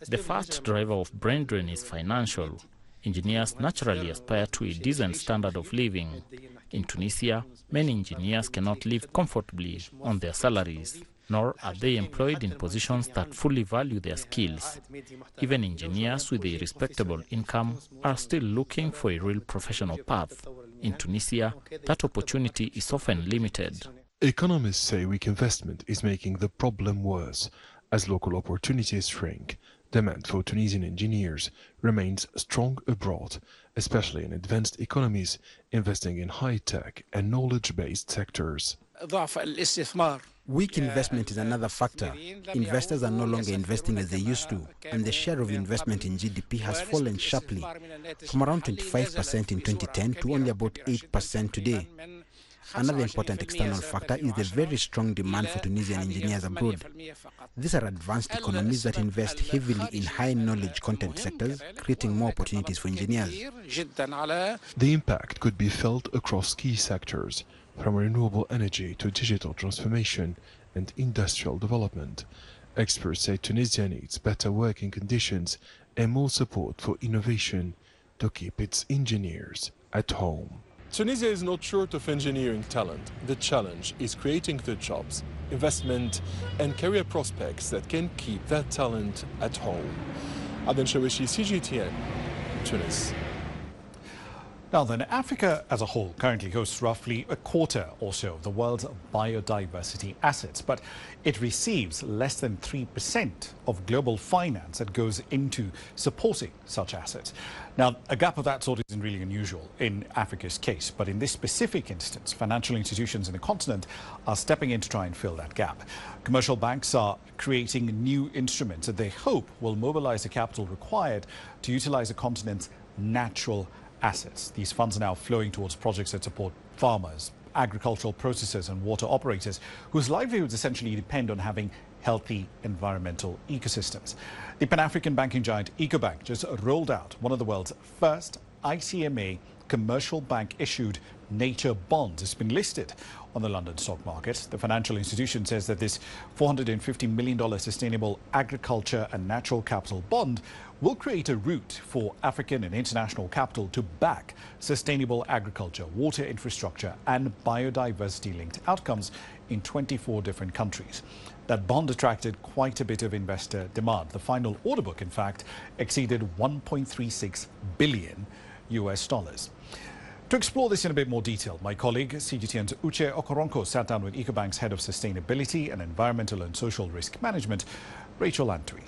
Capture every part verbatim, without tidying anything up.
The first driver of brain drain is financial. Engineers naturally aspire to a decent standard of living. In Tunisia, many engineers cannot live comfortably on their salaries, nor are they employed in positions that fully value their skills. Even engineers with a respectable income are still looking for a real professional path. In Tunisia, that opportunity is often limited. Economists say weak investment is making the problem worse. As local opportunities shrink, demand for Tunisian engineers remains strong abroad, especially in advanced economies investing in high-tech and knowledge-based sectors. Weak investment is another factor. Investors are no longer investing as they used to, and the share of investment in G D P has fallen sharply, from around twenty-five percent in twenty ten to only about eight percent today. Another important external factor is the very strong demand for Tunisian engineers abroad. These are advanced economies that invest heavily in high-knowledge content sectors, creating more opportunities for engineers. The impact could be felt across key sectors, from renewable energy to digital transformation and industrial development. Experts say Tunisia needs better working conditions and more support for innovation to keep its engineers at home. Tunisia is not short of engineering talent. The challenge is creating the jobs, investment and career prospects that can keep that talent at home. Aden Shawishi, C G T N, Tunis. Now then, Africa as a whole currently hosts roughly a quarter or so of the world's biodiversity assets, but it receives less than three percent of global finance that goes into supporting such assets. Now, a gap of that sort isn't really unusual in Africa's case, but in this specific instance, financial institutions in the continent are stepping in to try and fill that gap. Commercial banks are creating new instruments that they hope will mobilize the capital required to utilize the continent's natural assets. These funds are now flowing towards projects that support farmers, agricultural processors and water operators whose livelihoods essentially depend on having healthy environmental ecosystems. The Pan-African banking giant Ecobank just rolled out one of the world's first I C M A commercial bank issued nature bonds. It's been listed on the London stock market. The financial institution says that this four hundred fifty million dollars sustainable agriculture and natural capital bond will create a route for African and international capital to back sustainable agriculture, water infrastructure and biodiversity-linked outcomes in twenty-four different countries. That bond attracted quite a bit of investor demand. The final order book, in fact, exceeded one point three six billion U S dollars. To explore this in a bit more detail, my colleague, C G T N's Uche Okoronko, sat down with Ecobank's head of sustainability and environmental and social risk management, Rachel Antwi.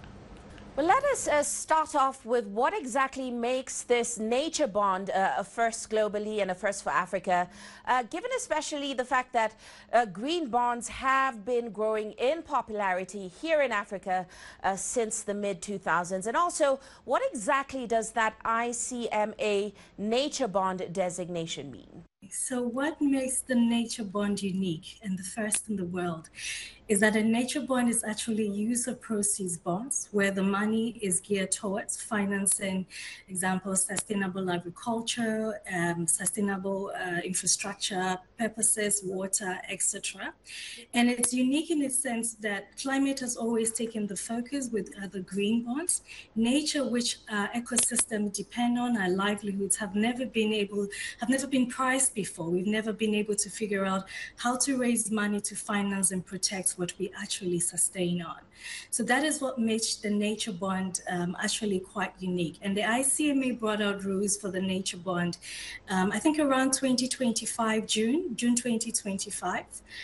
Well, let us uh, start off with what exactly makes this nature bond uh, a first globally and a first for Africa, uh, given especially the fact that uh, green bonds have been growing in popularity here in Africa uh, since the mid two thousands. And also, what exactly does that I C M A nature bond designation mean? So what makes the nature bond unique and the first in the world is that a nature bond is actually user proceeds bonds where the money is geared towards financing, example, sustainable agriculture, um, sustainable uh, infrastructure purposes, water, et cetera. And it's unique in the sense that climate has always taken the focus with other green bonds. Nature, which our ecosystem depend on, our livelihoods have never been able, have never been priced before. We've never been able to figure out how to raise money to finance and protect what we actually sustain on. So that is what makes the nature bond um, actually quite unique. And the I C M A brought out rules for the nature bond, um, I think around twenty twenty-five, June, June twenty twenty-five.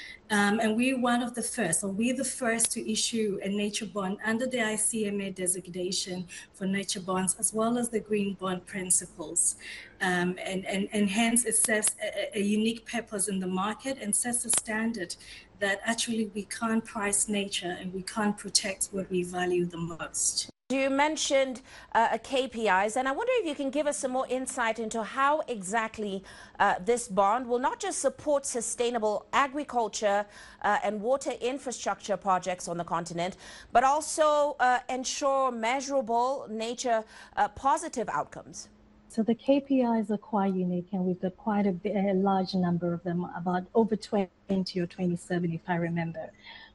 Um, and we're one of the first, or we're the first to issue a nature bond under the I C M A designation for nature bonds, as well as the green bond principles. Um, and, and, and hence it serves a, a unique purpose in the market and sets a standard that actually we can't price nature and we can't protect what we value the most. You mentioned uh, K P Is, and I wonder if you can give us some more insight into how exactly uh, this bond will not just support sustainable agriculture uh, and water infrastructure projects on the continent, but also uh, ensure measurable nature uh, positive outcomes. So the K P Is are quite unique, and we've got quite a, bit, a large number of them, about over twenty or twenty-seven if I remember.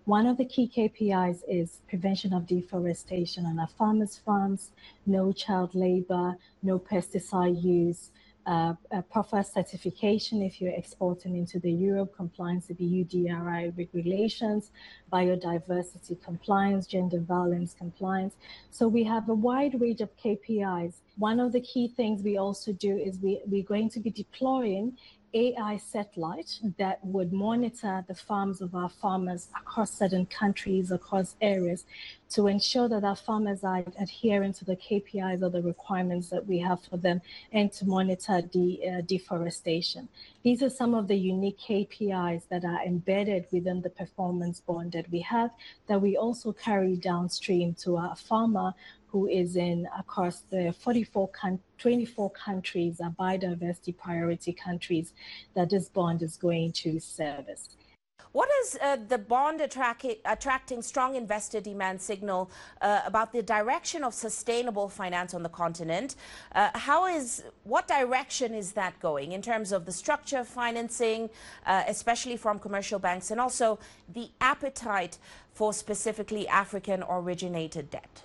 One of the key K P Is is prevention of deforestation on our farmers' farms, no child labor, no pesticide use, uh, a proper certification if you're exporting into the Europe, compliance with the U D R I regulations, biodiversity compliance, gender violence compliance. So we have a wide range of K P Is. One of the key things we also do is we, we're going to be deploying A I satellite that would monitor the farms of our farmers across certain countries, across areas, to ensure that our farmers are adhering to the K P Is or the requirements that we have for them, and to monitor the uh, deforestation. These are some of the unique K P Is that are embedded within the performance bond that we have, that we also carry downstream to our farmer who is in across the forty-four, twenty-four countries, are biodiversity priority countries, that this bond is going to service. What is uh, the bond attract attracting strong investor demand signal uh, about the direction of sustainable finance on the continent? Uh, how is, what direction is that going in terms of the structure of financing, uh, especially from commercial banks, and also the appetite for specifically African originated debt?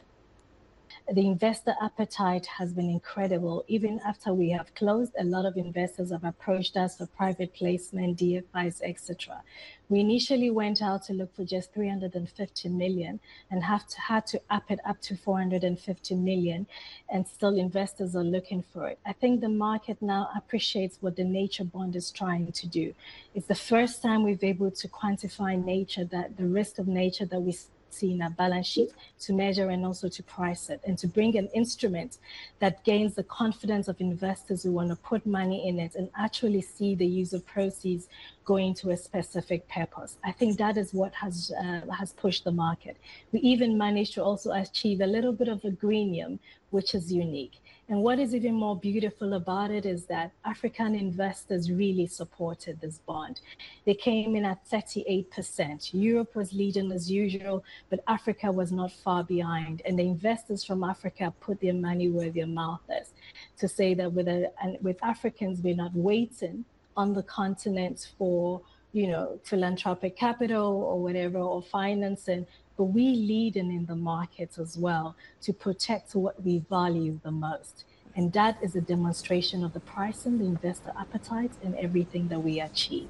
The investor appetite has been incredible. Even after we have closed, a lot of investors have approached us for private placement, D F Is, et cetera. We initially went out to look for just three hundred fifty million and have to, had to up it up to four hundred fifty million, and still investors are looking for it. I think the market now appreciates what the nature bond is trying to do. It's the first time we've been able to quantify nature, that the risk of nature that we see in our balance sheet, to measure and also to price it, and to bring an instrument that gains the confidence of investors who want to put money in it and actually see the use of proceeds going to a specific purpose. I think that is what has uh, has pushed the market. We even managed to also achieve a little bit of a greenium, which is unique. And what is even more beautiful about it is that African investors really supported this bond. They came in at thirty-eight percent. Europe was leading as usual, but Africa was not far behind. And the investors from Africa put their money where their mouth is, to say that with, a, and with Africans, we're not waiting on the continent for, you know, philanthropic capital or whatever, or financing, but we lead in, in the market as well to protect what we value the most. And that is a demonstration of the pricing, the investor appetite, and everything that we achieve.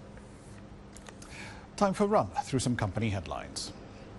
Time for a run through some company headlines.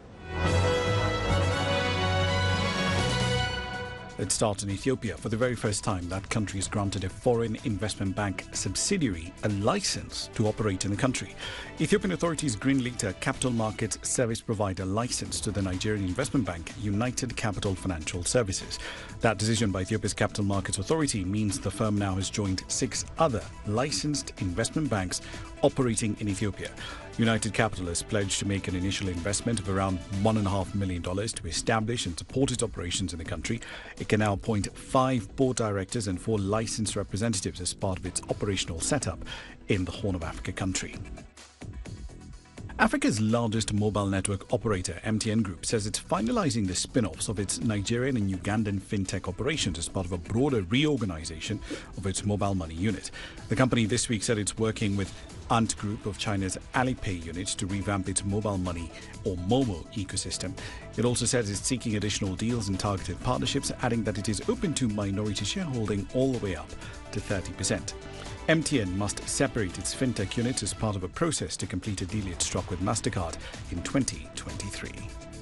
Let's start in Ethiopia. For the very first time, that country has granted a foreign investment bank subsidiary a license to operate in the country. Ethiopian authorities greenlit a capital markets service provider license to the Nigerian investment bank, United Capital Financial Services. That decision by Ethiopia's Capital Markets Authority means the firm now has joined six other licensed investment banks operating in Ethiopia. United Capital has pledged to make an initial investment of around one point five million dollars to establish and support its operations in the country. It can now appoint five board directors and four licensed representatives as part of its operational setup in the Horn of Africa country. Africa's largest mobile network operator, M T N Group, says it's finalizing the spin-offs of its Nigerian and Ugandan fintech operations as part of a broader reorganization of its mobile money unit. The company this week said it's working with Ant Group of China's Alipay unit to revamp its mobile money, or MoMo, ecosystem. It also says it's seeking additional deals and targeted partnerships, adding that it is open to minority shareholding all the way up to thirty percent. M T N must separate its fintech unit as part of a process to complete a deal it struck with MasterCard in twenty twenty-three.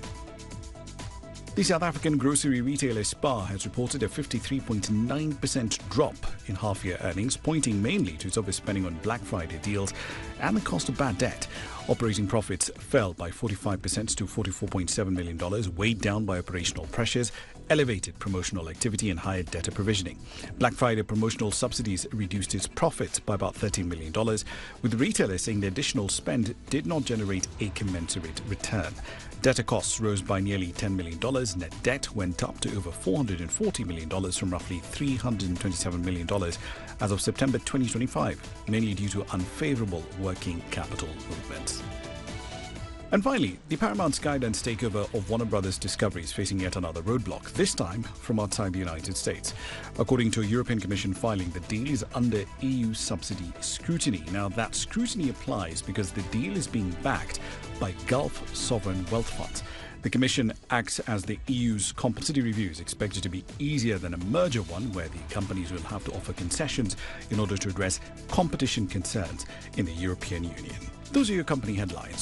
The South African grocery retailer Spar has reported a fifty-three point nine percent drop in half-year earnings, pointing mainly to its overspending on Black Friday deals and the cost of bad debt. Operating profits fell by forty-five percent to forty-four point seven million dollars, weighed down by operational pressures, elevated promotional activity and higher debtor provisioning. Black Friday promotional subsidies reduced its profits by about thirteen million dollars, with retailers saying the additional spend did not generate a commensurate return. Debtor costs rose by nearly ten million dollars. Net debt went up to over four hundred forty million dollars from roughly three hundred twenty-seven million dollars as of September twenty twenty-five, mainly due to unfavorable working capital movements. And finally, the Paramount Skydance takeover of Warner Brothers Discovery is facing yet another roadblock, this time from outside the United States. According to a European Commission filing, the deal is under E U subsidy scrutiny. Now, that scrutiny applies because the deal is being backed by Gulf sovereign wealth funds. The Commission acts as the E U's compulsory review is expected to be easier than a merger one, where the companies will have to offer concessions in order to address competition concerns in the European Union. Those are your company headlines.